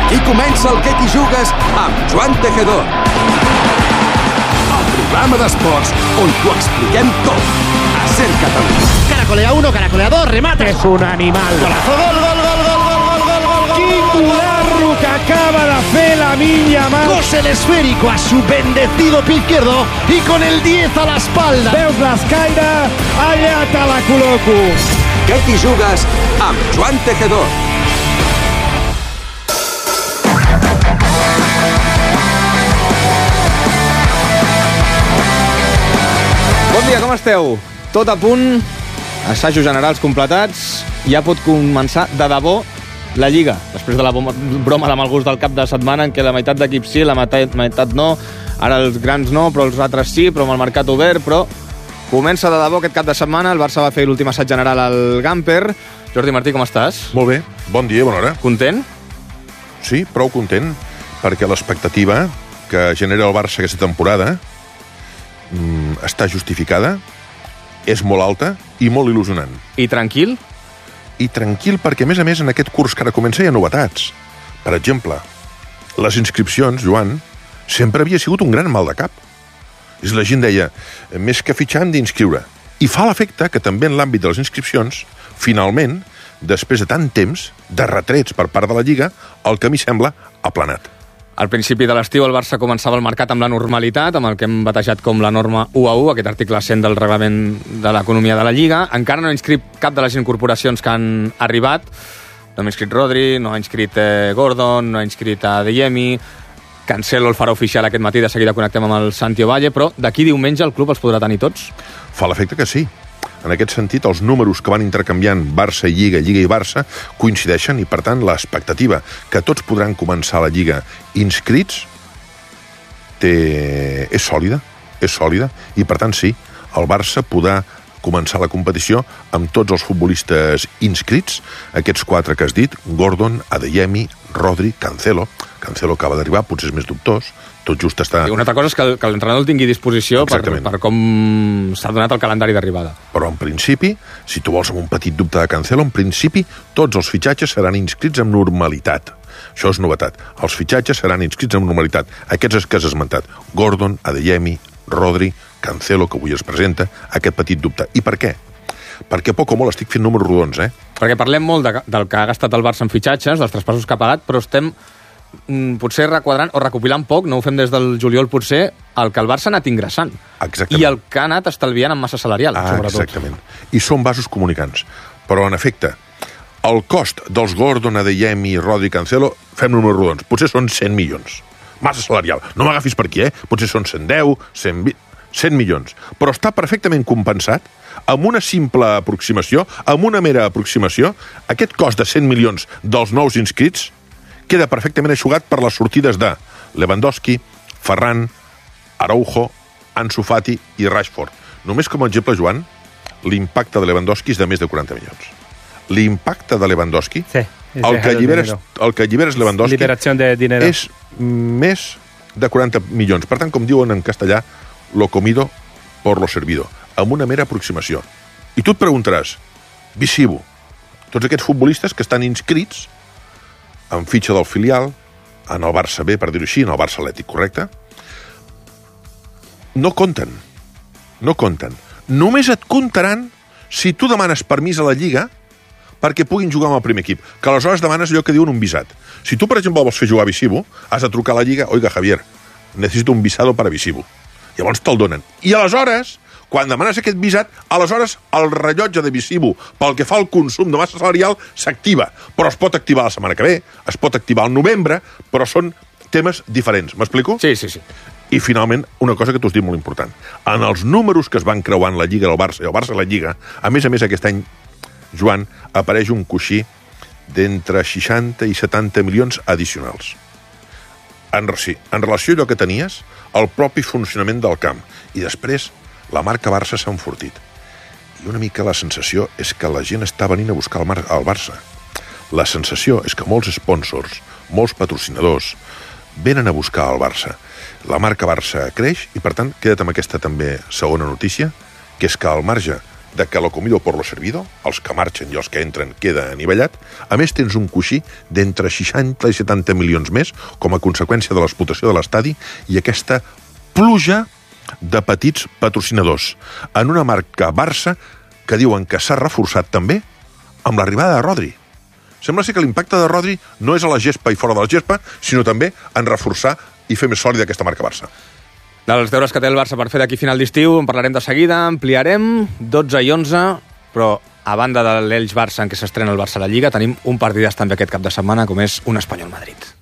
Aquí comença el Que t'hi jugues amb Joan Tejedor. El programa d'esports on t'ho expliquem tot. A Ser Catalunya. Caracolea 1, caracolea 2, remata. És un animal. Golazo, gol, gol, gol, gol, gol, gol, gol, gol. Quin golazo que acaba de fer Lamine Yamal. Cose el esférico a su bendecido pie izquierdo y con el 10 a la espalda. Veus l'escaire? Allà te la col·loco. Que t'hi jugues amb Joan Tejedor. Bon dia, com esteu? Tot a punt, assajos generals completats, ja pot començar de debò la Lliga, després de la broma de mal gust del cap de setmana en què la meitat d'equips sí, la meitat no, ara els grans no, però els altres sí, però amb el mercat obert, però comença de debò aquest cap de setmana, el Barça va fer l'últim assaig general al Gamper. Jordi Martí, com estàs? Molt bé, bon dia, bona hora. Content? Sí, prou content, perquè l'expectativa que genera el Barça aquesta temporada està justificada, és molt alta i molt il·lusionant. I tranquil? I tranquil perquè, a més, en aquest curs que ara comença hi ha novetats. Per exemple, les inscripcions, Joan, sempre havia sigut un gran mal de cap. És la gent deia, més que fitxar hem d'inscriure. I fa l'efecte que també en l'àmbit de les inscripcions, finalment, després de tant temps, de retrets per part de la Lliga, el que a mi sembla aplanat. Al principi de l'estiu el Barça començava el mercat amb la normalitat, amb el que hem batejat com la norma 1-1, aquest article 100 del reglament de l'economia de la Lliga. Encara no ha inscrit cap de les incorporacions que han arribat. No ha inscrit Rodri, no ha inscrit Gordon, no ha inscrit Adeyemi. Cancelo el farà oficial aquest matí, de seguida connectem amb el Santi Ovalle, però d'aquí diumenge el club els podrà tenir tots? Fa l'efecte que sí. En aquest sentit, els números que van intercanviant Barça i Lliga, Lliga i Barça, coincideixen i, per tant, l'expectativa que tots podran començar la Lliga inscrits és sòlida, i, per tant, sí, el Barça podrà començar la competició amb tots els futbolistes inscrits, aquests 4 que has dit, Gordon, Adeyemi, Rodri, Cancelo acaba d'arribar, potser és més dubtós, tot just està... Una altra cosa és que l'entrenador el tingui a disposició per com s'ha donat el calendari d'arribada. Però en principi, si tu vols amb un petit dubte de Cancelo, en principi tots els fitxatges seran inscrits amb normalitat. Això és novetat. Els fitxatges seran inscrits amb normalitat. Aquests que has esmentat. Gordon, Adeyemi, Rodri, Cancelo, que avui es presenta, aquest petit dubte. I per què? Perquè poc o molt estic fent números rodons, Perquè parlem molt del que ha gastat el Barça en fitxatges, dels traspassos que ha pagat, però estem potser requadrant o recopilant poc, no ho fem des del juliol potser, el que el Barça ha anat ingressant. Exactament. I el que ha anat estalviant en massa salarial, sobretot. Exactament. I són vasos comunicants. Però, en efecte, el cost dels Gordon, Adeyemi, Rodri, Cancelo, fem números rodons, potser són 100 milions. Massa salarial. No m'agafis per aquí, Potser són 110, 100 milions. Però està perfectament compensat amb una simple aproximació, amb una mera aproximació. Aquest cost de 100 milions dels nous inscrits queda perfectament eixugat per les sortides de Lewandowski, Ferran, Araujo, Ansu Fati i Rashford. Només com a exemple, Joan, l'impacte de Lewandowski és de més de 40 milions. L'impacte de Lewandowski, sí, el que alliberes Lewandowski, és més de 40 milions. Per tant, com diuen en castellà, lo comido por lo servido, amb una mera aproximació. I tu et preguntaràs, Visibo, tots aquests futbolistes que estan inscrits en fitxa del filial, en el Barça B, per dir-ho així, en el Barça Atlètic, correcte? No compten. Només et comptaran si tu demanes permís a la Lliga perquè puguin jugar amb el primer equip. Que aleshores demanes allò que diuen un visat. Si tu, per exemple, vols fer jugar a Visibo, has de trucar a la Lliga, oiga, Javier, necessito un visado para Visibo. Llavors te'l donen. I aleshores, quan demanes aquest visat, aleshores el rellotge de Visibo pel que fa al consum de massa salarial s'activa, però es pot activar la setmana que ve, es pot activar al novembre, però són temes diferents. M'explico? Sí. I finalment, una cosa que t'ho has dit molt important. En els números que es van creuar en la Lliga del Barça i el Barça de la Lliga, a més aquest any, Joan, apareix un coixí d'entre 60 i 70 milions addicionals. En relació a allò que tenies, el propi funcionament del camp. I després, la marca Barça s'ha enfortit. I una mica la sensació és que la gent està venint a buscar el Barça. La sensació és que molts sponsors, molts patrocinadors, venen a buscar el Barça. La marca Barça creix i, per tant, queda't amb aquesta també segona notícia, que és que al marge de que lo comido por lo servido, els que marxen i els que entren queda anivellat. A més, tens un coixí d'entre 60 i 70 milions més com a conseqüència de l'explotació de l'estadi i aquesta pluja de petits patrocinadors en una marca Barça que diuen que s'ha reforçat també amb l'arribada de Rodri. Sembla ser que l'impacte de Rodri no és a la gespa i fora de la gespa, sinó també en reforçar i fer més sòlida aquesta marca Barça. Dels deures que té el Barça per fer d'aquí final d'estiu en parlarem de seguida, ampliarem 12 i 11, però a banda de l'Elx Barça en què s'estrena el Barça a la Lliga tenim un partidàs també aquest cap de setmana com és un Espanyol Madrid.